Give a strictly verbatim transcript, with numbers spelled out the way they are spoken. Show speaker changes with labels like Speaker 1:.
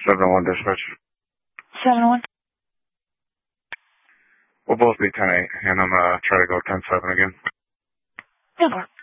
Speaker 1: seven one dispatch.
Speaker 2: seven one.
Speaker 1: We'll both be ten eight, and I'm going to try to go ten seven again.
Speaker 2: Good work.